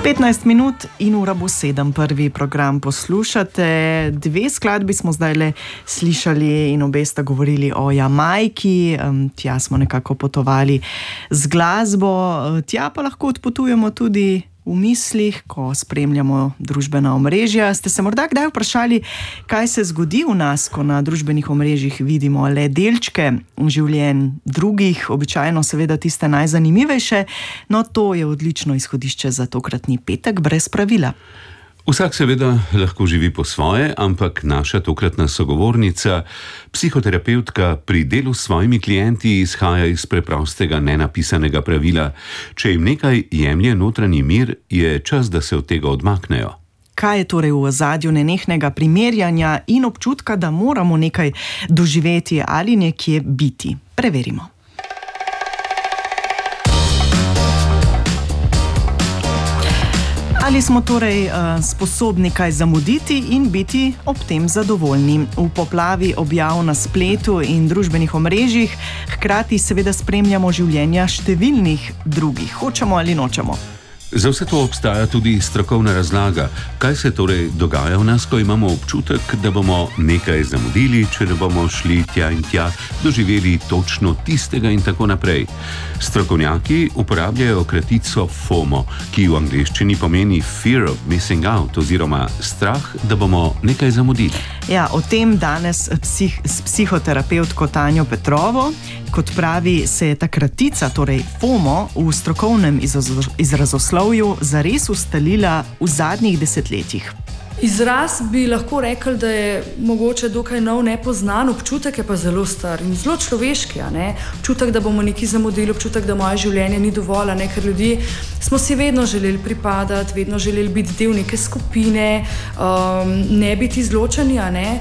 15 minut in ura bo 7. Prvi program poslušate. Dve skladbi smo zdajle slišali in obe sta govorili o Jamajki. Tja smo nekako potovali z glasbo. Tja pa lahko odpotujemo tudi v mislih, ko spremljamo družbena omrežja. Ste se morda kdaj vprašali, kaj se zgodi v nas, ko na družbenih omrežjih vidimo le delčke življenj drugih, običajno seveda tiste najzanimivejše, no to je odlično izhodišče za tokratni petek brez pravila. Vsak seveda lahko živi po svoje, ampak naša tokratna sogovornica, psihoterapevtka, pri delu s svojimi klienti izhaja iz preprostega nenapisanega pravila: če jim nekaj jemlje notranji mir, je čas, da se od tega odmaknejo. Kaj je torej v ozadju nenehnega primerjanja in občutka, da moramo nekaj doživeti ali nekje biti? Preverimo. Ali smo torej sposobni kaj zamuditi in biti ob tem zadovoljni? V poplavi objav na spletu in družbenih omrežjih hkrati seveda spremljamo življenja številnih drugih, hočemo ali nočemo. Za vse to obstaja tudi strokovna razlaga, kaj se torej dogaja v nas, ko imamo občutek, da bomo nekaj zamudili, če ne bomo šli tja in tja, doživeli točno tistega in tako naprej. Strokovnjaki uporabljajo kratico FOMO, ki v angleščini pomeni Fear of Missing Out oziroma strah, da bomo nekaj zamudili. Ja, o tem danes s psihoterapevtko Tanjo Petrovo. Kot pravi, se je ta kratica, torej FOMO, v strokovnem izrazoslovju zares ustalila v zadnjih desetletjih. Izraz bi lahko rekli, da je mogoče dokaj nov, nepoznan, občutek je pa zelo star in zelo človeški. Občutek, da bomo nekaj zamudili, občutek, da moje življenje ni dovolj, ker ljudje smo si vedno želeli pripadati, vedno želeli biti del neke skupine, ne biti izločeni.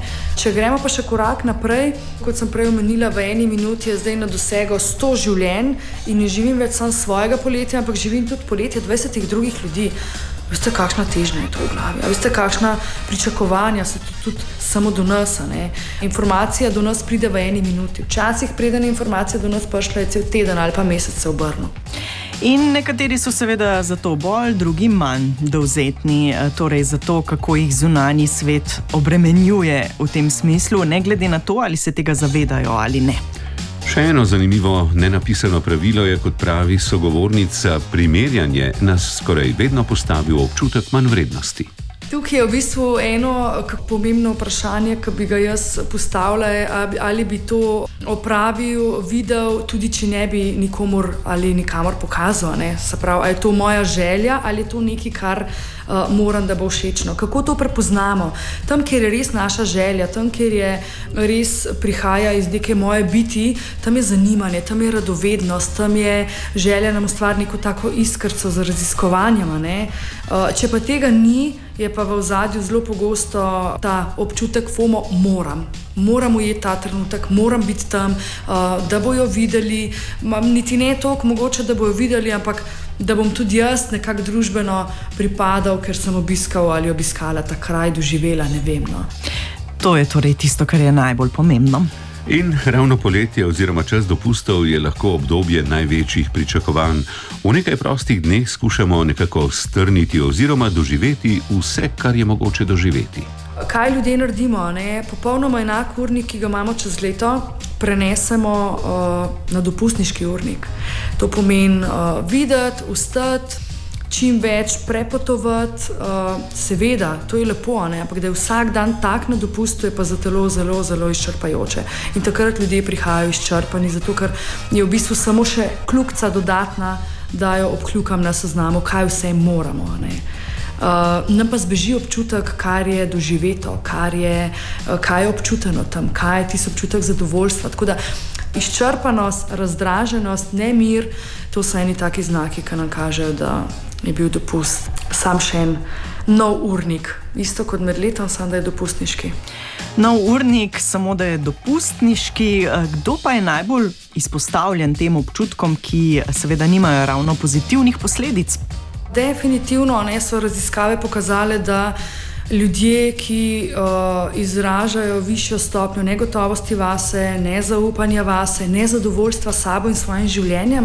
Če gremo pa še korak naprej, kot sem prej omenila, v eni minuti je zdaj na dosegu 100 življenj in ne živim več samo svojega poletja, ampak živim tudi poletje 20 drugih ljudi. Veste, kakšna težnja je to v glavi? Veste, kakšna pričakovanja so tudi samo do nas? Informacija do nas pride v eni minuti. Včasih preden informacija do nas prišla, je cel teden ali pa mesec se obrnil. In nekateri so seveda zato bolj, drugi manj dovzetni, torej zato, kako jih zunanji svet obremenjuje v tem smislu, ne glede na to, ali se tega zavedajo ali ne. Še eno zanimivo nenapisano pravilo je, kot pravi sogovornica, primerjanje nas skoraj vedno postavi v občutek manjvrednosti. Tukaj je v bistvu eno pomembno vprašanje, ki bi ga jaz postavila, ali bi to opravil, videl, tudi če ne bi nikomur ali nikamor pokazal. Se pravi, ali je to moja želja ali je to nekaj, kar moram, da bo všečno. Kako to prepoznamo? Tam, kjer je res naša želja, tam, kjer je res prihaja iz neke moje biti, tam je zanimanje, tam je radovednost, tam je želja nam ustvariti neko tako iskrco z raziskovanjem. Če pa tega ni, je pa v ozadju zelo pogosto ta občutek FOMO, moram ujeti ta trenutek, moram biti tam, da bojo videli, niti ne toliko mogoče, da bojo videli, ampak da bom tudi jaz nekako družbeno pripadal, ker sem obiskal ali obiskala ta kraj, doživela, ne vem. To je torej tisto, kar je najbolj pomembno. In ravno poletje oziroma čas dopustov je lahko obdobje največjih pričakovanj. V nekaj prostih dneh skušamo nekako strniti oziroma doživeti vse, kar je mogoče doživeti. Kaj ljudje naredimo? Popolnoma enak urnik, ki ga imamo čez leto, prenesemo na dopustniški urnik. To pomeni videti, vstati, čim več prepotovati, seveda, to je lepo, ampak da je vsak dan tak na dopustu, je pa za telo zelo, zelo izčrpajoče. In takrat ljudje prihajajo izčrpani, zato ker je v bistvu samo še kljukica dodatna, da jo obkljukam na seznamu, kaj vse moramo. Nam pa zbeži občutek, kar je doživeto, kaj je občuteno tam, kaj je tisti občutek zadovoljstva. Tako da izčrpanost, razdraženost, nemir, to so eni taki znaki, ki nam kažejo, da je bil dopust sam še en nov urnik. Isto kot med letom, samo da je dopustniški. Nov urnik, samo da je dopustniški. Kdo pa je najbolj izpostavljen tem občutkom, ki seveda nimajo ravno pozitivnih posledic? Definitivno so raziskave pokazale, da ljudje, ki izražajo višjo stopnjo negotovosti vase, nezaupanja vase, nezadovoljstva sabo in svojim življenjem.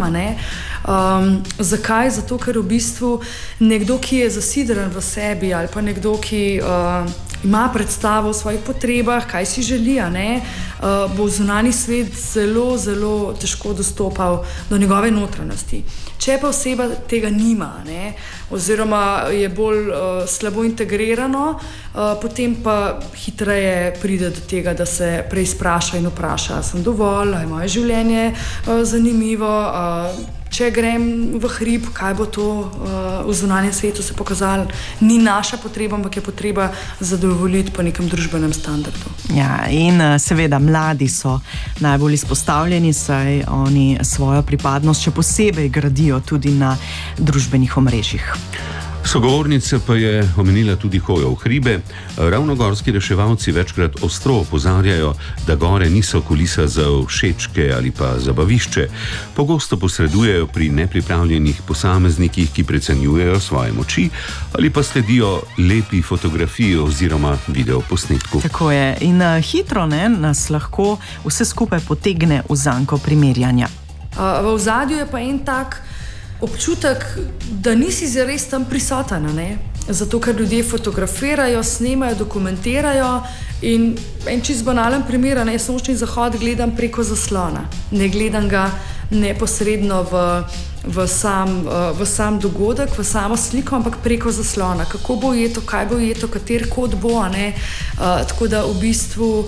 Zakaj? Zato, ker v bistvu nekdo, ki je zasidran v sebi, ali pa nekdo, ki ima predstavo o svojih potrebah, kaj si želi, bo v zunanji svet zelo, zelo težko dostopal do njegove notranjosti. Če pa oseba tega nima, oziroma je bolj slabo integrirano, potem pa hitreje pride do tega, da se preizpraša in vpraša, sem dovolj, je moje življenje zanimivo, če grem v hrib, kaj bo to v zunanjem svetu se pokazalo. Ni naša potreba, ampak je potreba zadovoljiti po nekem družbenem standardu. Ja, in seveda mladi so najbolj izpostavljeni, saj oni svojo pripadnost še posebej gradijo tudi na družbenih omrežjih. Sogovornica pa je omenila tudi hojo v hribe. Ravnogorski reševalci večkrat ostro opozarjajo, da gore niso kulisa za všečke ali pa zabavišče. Pogosto posredujejo pri nepripravljenih posameznikih, ki precenjujejo svoje moči ali pa sledijo lepi fotografiji oziroma videoposnetku. Tako je. In hitro nas lahko vse skupaj potegne v zanko primerjanja. V ozadju je pa en tak občutek, da nisi zares tam prisoten, zato ker ljudje fotografirajo, snemajo, dokumentirajo in en čist banalen primer, sončni zahod gledam preko zaslona, ne gledam ga neposredno v sam dogodek, v samo sliko, ampak preko zaslona, kako bo ujeto, kaj bo ujeto, kater kod bo, tako da v bistvu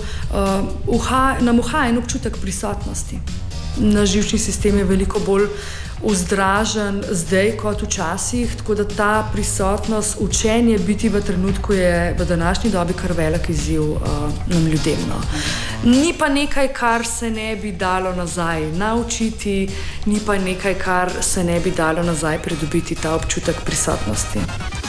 nam uhaja en občutek prisotnosti. Naš živčni sistem je veliko bolj vzdražen zdaj kot včasih, tako da ta prisotnost, učenje biti v trenutku je v današnji dobi kar velik izziv nam ljudem. Ni pa nekaj, kar se ne bi dalo nazaj naučiti, ni pa nekaj, kar se ne bi dalo nazaj pridobiti, ta občutek prisotnosti.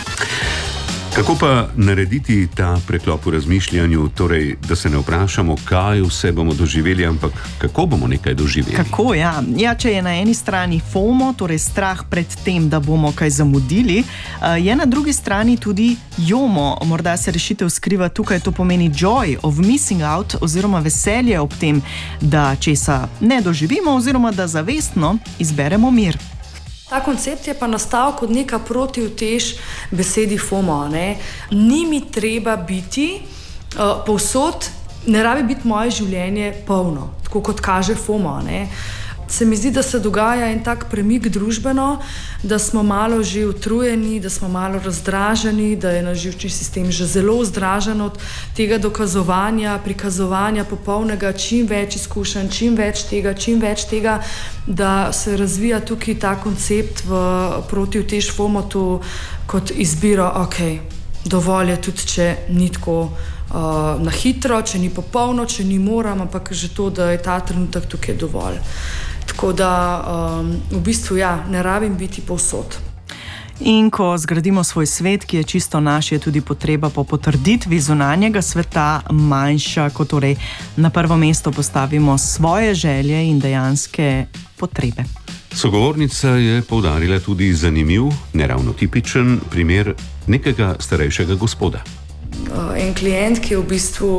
Kako pa narediti ta preklop v razmišljanju, torej, da se ne vprašamo, kaj vse bomo doživeli, ampak kako bomo nekaj doživeli? Kako, ja. Če je na eni strani FOMO, torej strah pred tem, da bomo kaj zamudili, je na drugi strani tudi JOMO. Morda se rešitev skriva tukaj, to pomeni joy of missing out, oziroma veselje ob tem, da česa ne doživimo, oziroma da zavestno izberemo mir. Ta koncept je pa nastal kot neka protiutež besedi FOMO. Ni mi treba biti povsod, ne rabi biti moje življenje polno, tako kot kaže FOMO. Se mi zdi, da se dogaja en tak premik družbeno, da smo malo že utrujeni, da smo malo razdraženi, da je naš živčni sistem že zelo vzdražen od tega dokazovanja, prikazovanja popolnega, čim več izkušenj, čim več tega, da se razvija tukaj ta koncept v protiutež FOMO-tu kot izbiro, dovolj je tudi, če ni tako na hitro, če ni popolno, če ni moram, ampak že to, da je ta trenutek tukaj dovolj. Tako da v bistvu ne rabim biti povsod. In ko zgradimo svoj svet, ki je čisto naš, je tudi potreba po potrditvi zunanjega sveta manjša, ko torej na prvo mesto postavimo svoje želje in dejanske potrebe. Sogovornica je poudarila tudi zanimiv, neravno tipičen primer nekega starejšega gospoda. En klient, ki je v bistvu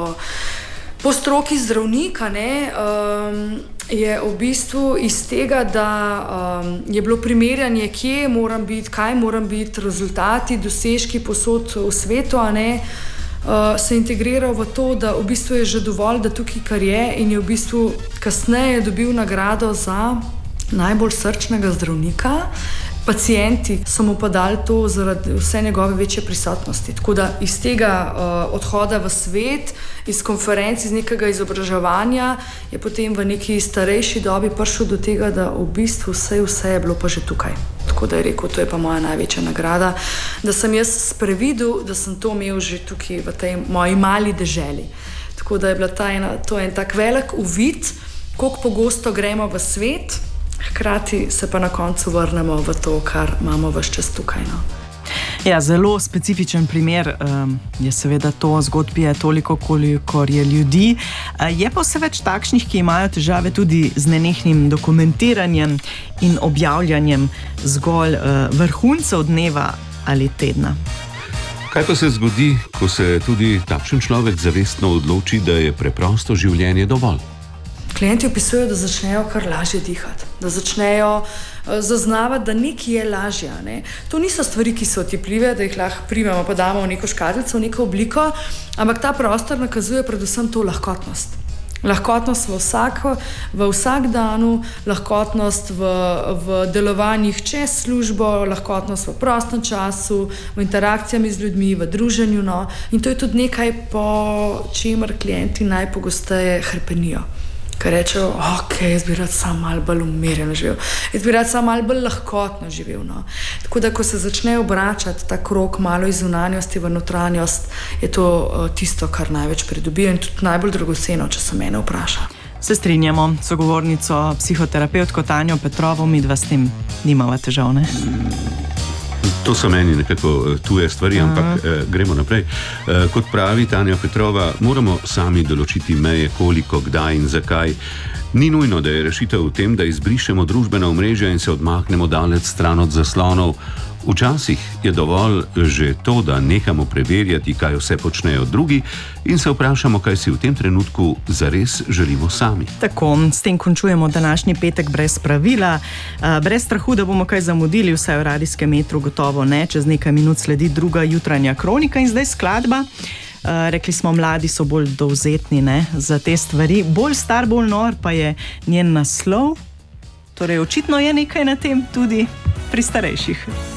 po stroki zdravnika, je v bistvu iz tega, da je bilo primerjanje, kje moram biti, kaj moram biti, rezultati, dosežki posod v svetu, se integriral v to, da v bistvu je že dovolj, da tukaj kar je, in je v bistvu kasneje dobil nagrado za najbolj srčnega zdravnika. Pacienti so mu pa dali to zaradi vse njegove večje prisotnosti. Tako da iz tega odhoda v svet, iz konferenc, iz nekega izobraževanja je potem v neki starejši dobi prišel do tega, da v bistvu vse je bilo pa že tukaj. Tako da je rekel, to je pa moja največja nagrada, da sem jaz sprevidel, da sem to imel že tukaj v tej moji mali deželi. Tako da je bila to en tak velik uvid, koliko pogosto gremo v svet, hkrati se pa na koncu vrnemo v to, kar imamo ves čas tukaj. Ja, zelo specifičen primer je seveda to, zgodbi je toliko, kolikor je ljudi. Je pa vse več takšnih, ki imajo težave tudi z nenehnim dokumentiranjem in objavljanjem zgolj vrhuncev dneva ali tedna. Kaj pa se zgodi, ko se tudi takšen človek zavestno odloči, da je preprosto življenje dovolj? Klienti opisujejo, da začnejo kar lažje dihati, da začnejo zaznavati, da nekaj je lažje. Ne? To niso stvari, ki so otipljive, da jih lahko primemo pa damo v neko škatlico, v neko obliko, ampak ta prostor nakazuje predvsem to lahkotnost. Lahkotnost v vsakdanu, lahkotnost v delovanjih čez službo, lahkotnost v prostem času, v interakcijami z ljudmi, v druženju. No. In to je tudi nekaj, po čemer klienti najpogosteje hrepenijo. Ker rečejo, ok, jaz bi rad sam malo bolj umirjeno živel, jaz bi rad sam malo bolj lahkotno živel. No. Tako da, ko se začne obračati ta krog malo iz zunanjosti v notranjost, je to tisto, kar največ pridobijo in tudi najbolj dragoceno, če se mene vpraša. Se strinjamo, sogovornico, psihoterapevtko Tanjo Petrovo, midva s tem nimava težav, ne? To so meni nekako tuje stvari, ampak gremo naprej. Kot pravi Tanja Petrova, moramo sami določiti meje, koliko, kdaj in zakaj. Ni nujno, da je rešitev v tem, da izbrišemo družbena omrežja in se odmaknemo daleč stran od zaslonov. Včasih je dovolj že to, da nehamo preverjati, kaj vse počnejo drugi in se vprašamo, kaj si v tem trenutku zares želimo sami. Tako, s tem končujemo današnji petek brez pravila, brez strahu, da bomo kaj zamudili, vsaj v radijskem metru gotovo ne. Čez nekaj minut sledi druga jutranja kronika in zdaj skladba. Rekli smo, mladi so bolj dovzetni, ne, za te stvari. Bolj star, bolj nor pa je njen naslov. Torej, očitno je nekaj na tem tudi pri starejših.